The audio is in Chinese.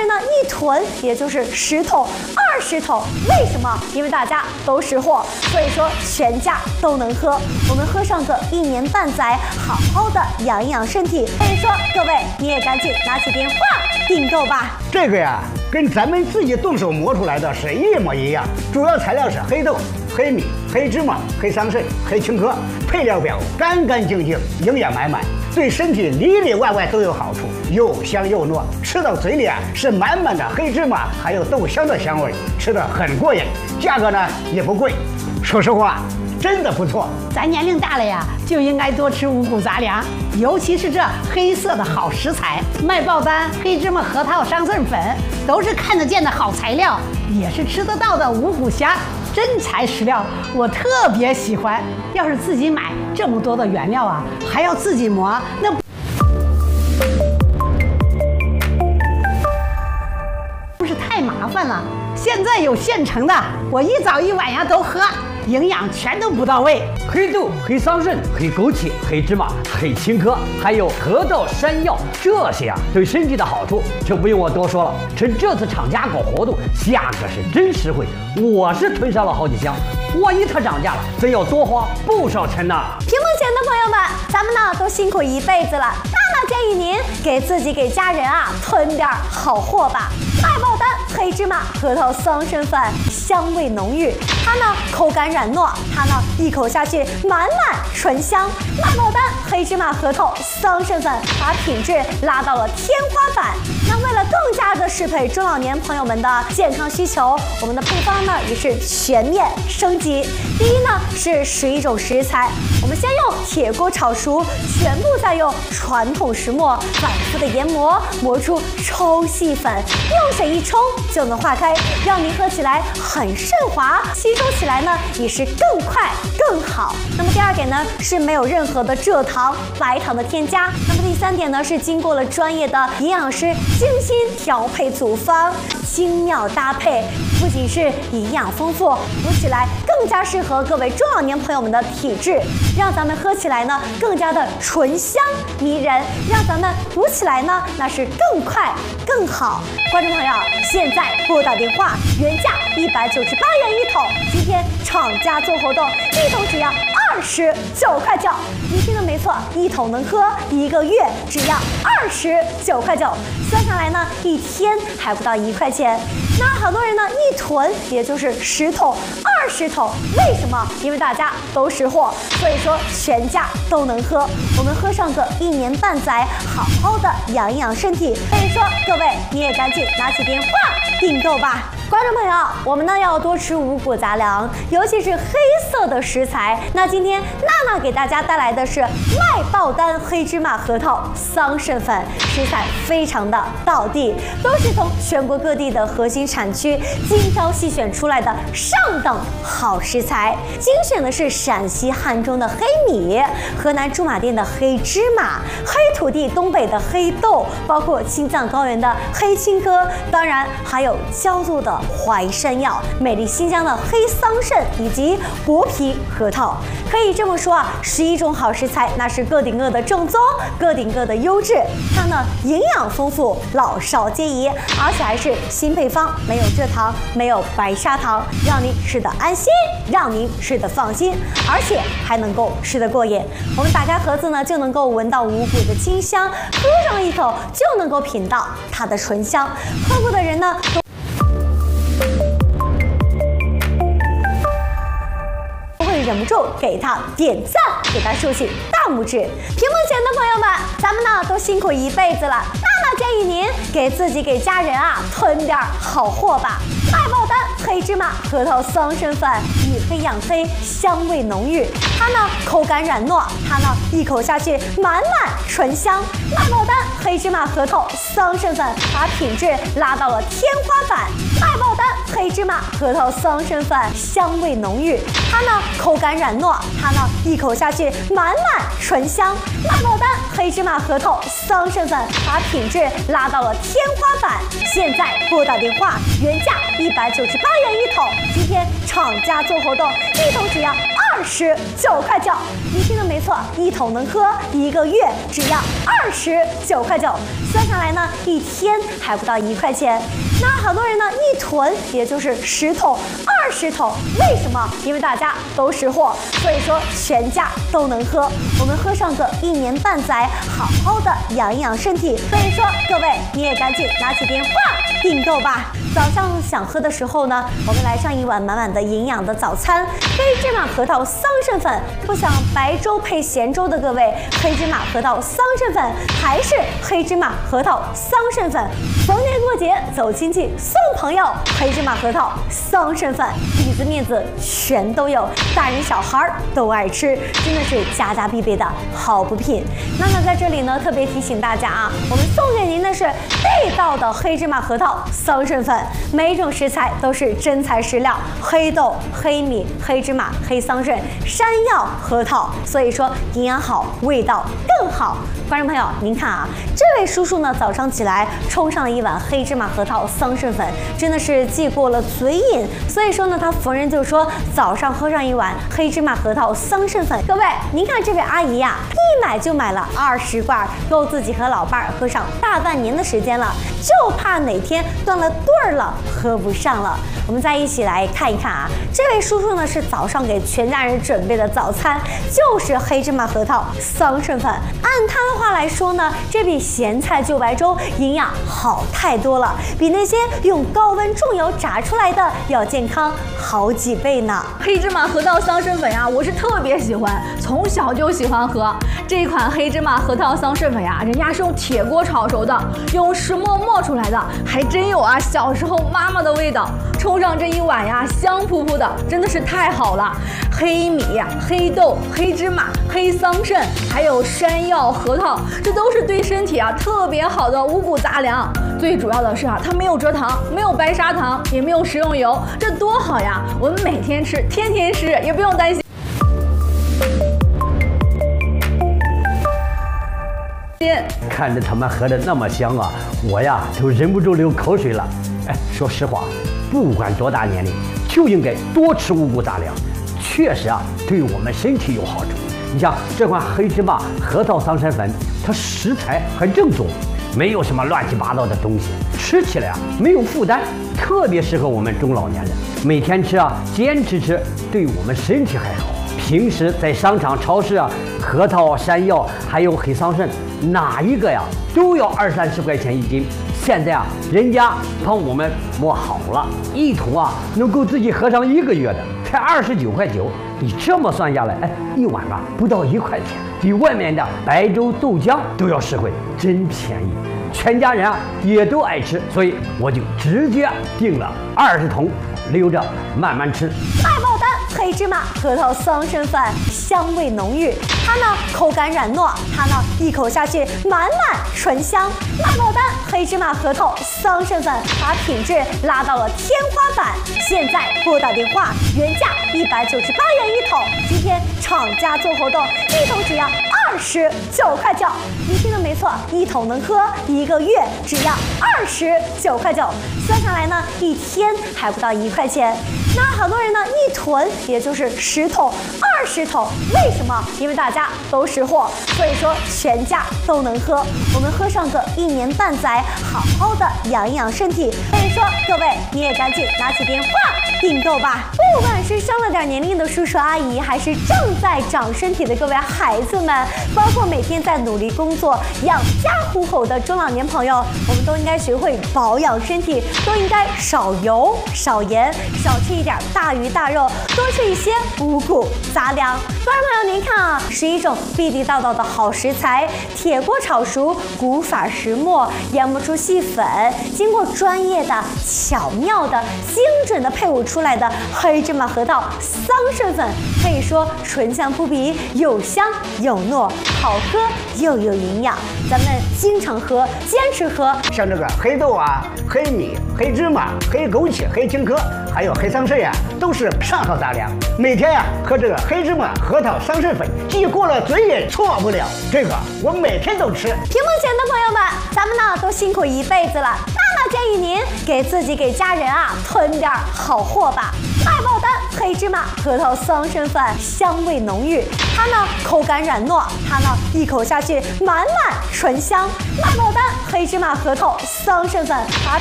人呢一囤也就是10桶、20桶，为什么？因为大家都识货，所以说全家都能喝。我们喝上个1年半载，好好的养一养身体。所以说各位你也赶紧拿起电话订购吧。 这个呀，跟咱们自己动手磨出来的是一模一样，主要材料是黑豆、黑米、黑芝麻、黑桑葚、黑青稞，配料表干干净净，营养满满，对身体里里外外都有好处，又香又糯，吃到嘴里啊是满满的黑芝麻还有豆香的香味，吃得很过瘾，价格呢也不贵，说实话真的不错。 咱年龄大了呀，就应该多吃五谷杂粮，尤其是这黑色的好食材，麦爆丹、黑芝麻、核桃、桑葚粉，都是看得见的好材料，也是吃得到的五谷虾。真材实料，我特别喜欢。要是自己买这么多的原料啊，还要自己磨，那不是太麻烦了。现在有现成的，我一早一晚呀都喝，营养全都不到位。 黑豆、黑桑葚、黑枸杞、黑芝麻、黑青稞，还有核桃、山药，这些啊对身体的好处就不用我多说了。趁这次厂家搞活动，价格是真实惠，我是囤上了好几箱。万一它涨价了，真要多花不少钱呢。 屏幕前的朋友们，咱们呢都辛苦一辈子了，娜建议您给自己给家人啊囤点好货吧。麦爆丹、黑芝麻、核桃、桑葚粉，香味浓郁，它呢口感软糯，它呢一口下去满满醇香。麦爆丹、黑芝麻、核桃、桑葚粉把品质拉到了天花板。那为了更加的适配中老年朋友们的健康需求，我们的配方呢也是全面升级。第一呢是11种食材，我们先用铁锅炒熟，全部再用传统石磨反复的研磨，磨出超细粉，用水一冲就能化开，让您喝起来很顺滑，吸收起来呢也是更快更好。那么第二点呢是没有任何的蔗糖、白糖的添加。那么第三点呢是经过了专业的营养师精心调配组方，精妙搭配，不仅是营养丰富，补起来更加适合各位中老年朋友们的体质，让咱们喝起来呢更加的醇香迷人，让咱们补起来呢那是更快更好。观众朋友，现在拨打电话，原价198元一桶，今天厂家做活动，一桶只要29块9。你听的没错，一桶能喝1个月，只要29块9，算下来呢一天还不到1块钱。那好多人呢一囤也就是10桶、20桶，为什么？因为大家都识货，所以说全家都能喝。我们喝上个1年半载，好好的养一养身体。所以说各位你也赶紧拿起电话订购吧。观众朋友，我们呢要多吃五谷杂粮，尤其是黑色的食材。那今天娜给大家带来的是麦爆丹、黑芝麻、核桃、桑葚粉，食材非常的道地，都是从全国各地的核心产区精挑细选出来的上等好食材。精选的是陕西汉中的黑米，河南驻马店的黑芝麻，黑土地东北的黑豆，包括青藏高原的黑青稞，当然还有焦作的淮山药，美丽新疆的黑桑葚以及薄皮核桃。可以这么说啊，11种好食材，那是个顶个的正宗，个顶个的优质。它呢营养丰富，老少皆宜，而且还是新配方，没有蔗糖，没有白砂糖，让您吃得安心，让您吃得放心，而且还能够吃得过瘾。我们打开盒子呢，就能够闻到五谷的清香，喝上一口就能够品到它的醇香。喝过的人呢忍不住给他点赞，给他竖起大拇指。屏幕前的朋友们，咱们呢都辛苦一辈子了，娜建议您给自己给家人啊囤点好货吧。麦爆丹、黑芝麻、核桃、桑葚粉，以黑养黑，香味浓郁，它呢口感软糯，它呢一口下去满满醇香。麦爆丹、黑芝麻、核桃、桑葚粉把品质拉到了天花板。麦爆丹、黑芝麻、核桃、桑葚粉，香味浓郁，它呢口感软糯，它呢一口下去满满醇香。麦爆丹、黑芝麻、核桃、桑葚粉把品质拉到了天花板。现在拨打电话，原价198 元一桶。今天厂家做活动，一桶只要29块9。你听的没错，一桶能喝1个月，只要29块9。算下来呢，一天还不到1块钱。那很多人呢一囤也就是10桶、20桶，为什么？因为大家都识货，所以说全家都能喝。我们喝上个1年半载，好好的养一养身体。所以说各位你也赶紧拿起电话订购吧。早上想喝的时候呢，我们来上一碗满满的营养的早餐，黑芝麻核桃桑葚粉。不想白粥配咸粥的各位，黑芝麻核桃桑葚粉还是黑芝麻核桃桑葚粉。逢年过节走亲戚送朋友，黑芝麻核桃桑葚粉，底子面子全都有，大人小孩都爱吃，真的是家家必备的好补品。那么在这里呢，特别提醒大家啊，我们送给您的是地道的黑芝麻核桃桑葚粉，每一种食材都是真材实料，黑豆、黑米、黑芝麻、黑桑葚、山药、核桃，所以说营养好，味道更好。观众朋友，您看啊，这位叔叔呢，早上起来冲上了一碗黑芝麻核桃桑葚粉，真的是既过了嘴瘾，所以说呢，他逢人就说早上喝上一碗黑芝麻核桃桑葚粉。各位，您看这位阿姨呀，一买就买了20罐，够自己和老伴儿喝上大半年的时间了，就怕哪天断了队儿了，喝不上了。我们再一起来看一看啊，这位叔叔呢是早上给全家人准备的早餐，就是黑芝麻核桃桑葚粉。按他的话来说呢，这比咸菜就白粥营养好太多了，比那些用高温重油炸出来的要健康好几倍呢。 黑芝麻核桃桑葚粉呀，我是特别喜欢，从小就喜欢喝这款黑芝麻核桃桑葚粉呀，人家是用铁锅炒熟的，用石磨磨出来的，还真有啊小时候妈妈的味道。冲上这一碗呀，香扑扑的，真的是太好了。黑米、黑豆、黑芝麻、黑桑葚，还有山药、核桃，这都是对身体啊特别好的五谷杂粮。最主要的是啊，它没有蔗糖，没有白砂糖，也没有食用油，这多好呀！我们每天吃，天天吃，也不用担心。 看着他们喝的那么香啊，我呀都忍不住流口水了。哎，说实话，不管多大年龄，就应该多吃五谷杂粮，确实啊对我们身体有好处。你像这款黑芝麻核桃桑葚粉，它食材很正宗，没有什么乱七八糟的东西，吃起来啊没有负担，特别适合我们中老年人。每天吃啊，坚持吃，对我们身体还好。平时在商场、超市啊，核桃、山药还有黑桑葚，哪一个呀都要20-30块钱一斤。现在啊，人家帮我们磨好了，一桶啊能够自己喝上1个月的，才29块9。你这么算下来，哎，一碗吧不到1块钱，比外面的白粥、豆浆都要实惠，真便宜。全家人啊也都爱吃，所以我就直接订了20桶，留着慢慢吃。 卖爆单！黑芝麻核桃桑葚粉香味浓郁，它呢口感软糯，它呢一口下去满满醇香。卖爆单！黑芝麻核桃桑葚粉把品质拉到了天花板。现在拨打电话，原价198元一桶，今天厂家做活动，一桶只要29块9。你听的没错，一桶能喝1个月，只要29块9。算下来呢，一天还不到1块钱。那很多人呢一囤也就是10桶、20桶，为什么？因为大家都识货，所以说全家都能喝。我们喝上个1年半载，好好的养一养身体。所以说各位你也赶紧拿起电话订购吧。不管是上了点年龄的叔叔阿姨，还是正在长身体的各位孩子们，包括每天在努力工作养家糊口的中老年朋友，我们都应该学会保养身体，都应该少油、少盐，少吃一点大鱼大肉，多吃一些五谷杂粮。观众朋友，您看啊，是一种地地道道的好食材，铁锅炒熟，古法石磨研磨出细粉，经过专业的、巧妙的、精准的配伍出来的黑芝麻核桃桑葚粉，可以说醇香扑鼻，有香有糯，好喝又有营养。咱们经常喝，坚持喝。 像这个黑豆啊、黑米、黑芝麻、黑枸杞、黑青稞，还有黑桑葚呀，都是上好杂粮。每天呀喝这个黑芝麻核桃桑葚粉，既过了嘴瘾，错不了。这个我每天都吃。 屏幕前的朋友们，咱们呢都辛苦一辈子了。 那建议您给自己给家人啊囤点好货吧。麦爆丹黑芝麻核桃桑葚粉香味浓郁，它呢口感软糯，它呢一口下去满满醇香。麦爆丹黑芝麻核桃桑葚粉，它